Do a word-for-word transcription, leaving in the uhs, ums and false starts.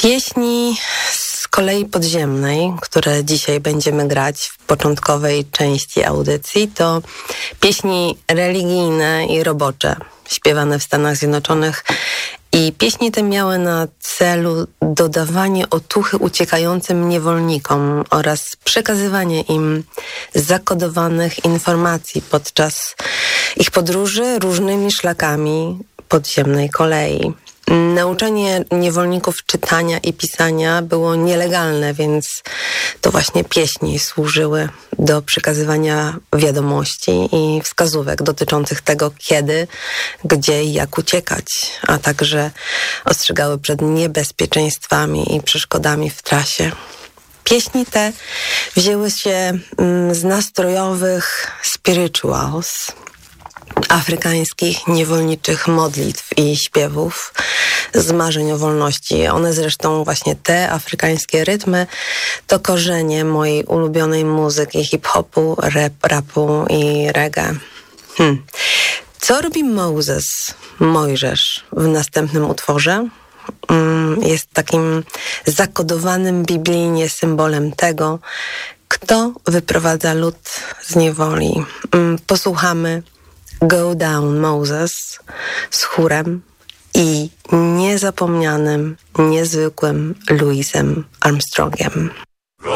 Pieśni z kolei podziemnej, które dzisiaj będziemy grać w początkowej części audycji, to pieśni religijne i robocze, śpiewane w Stanach Zjednoczonych. I pieśni te miały na celu dodawanie otuchy uciekającym niewolnikom oraz przekazywanie im zakodowanych informacji podczas ich podróży różnymi szlakami podziemnej kolei. Nauczanie niewolników czytania i pisania było nielegalne, więc to właśnie pieśni służyły do przekazywania wiadomości i wskazówek dotyczących tego, kiedy, gdzie i jak uciekać, a także ostrzegały przed niebezpieczeństwami i przeszkodami w trasie. Pieśni te wzięły się z nastrojowych spirituals, afrykańskich niewolniczych modlitw i śpiewów z marzeń o wolności. One zresztą, właśnie te afrykańskie rytmy, to korzenie mojej ulubionej muzyki hip-hopu, rap, rapu i reggae. Hmm. Co robi Moses, Mojżesz, w następnym utworze? Jest takim zakodowanym biblijnie symbolem tego, kto wyprowadza lud z niewoli. Posłuchamy Go Down Moses z chórem i niezapomnianym, niezwykłym Louisem Armstrongiem.